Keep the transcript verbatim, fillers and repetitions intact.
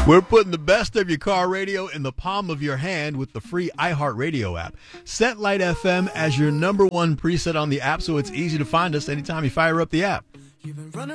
We're putting the best of your car radio in the palm of your hand with the free iHeartRadio app. Set Light F M as your number one preset on the app so it's easy to find us anytime you fire up the app.